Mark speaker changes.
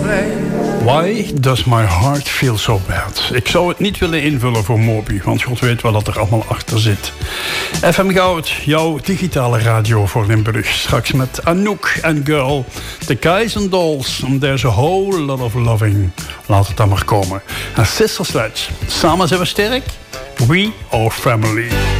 Speaker 1: Why does my heart feel so bad? Ik zou het niet willen invullen voor Moby, want God weet wat er allemaal achter zit. FM Goud, jouw digitale radio voor Limburg. Straks met Anouk en Girl, The Guys and Dolls, and There's a Whole Lot of Loving. Laat het dan maar komen. En Sister Sledge, samen zijn we sterk. We are family.